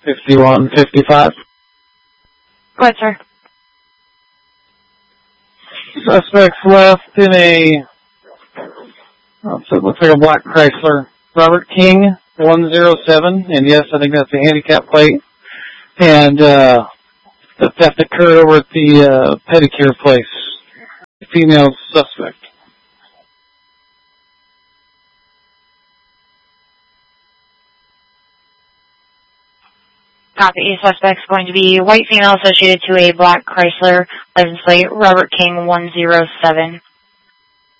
5155. Go ahead, sir. Suspects left in it looks like a black Chrysler. Robert King, 107, and yes, I think that's a handicap plate. And the theft occurred over at the pedicure place. Female suspect. Copy. Suspect's going to be white female associated to a black Chrysler license plate, Robert King 107.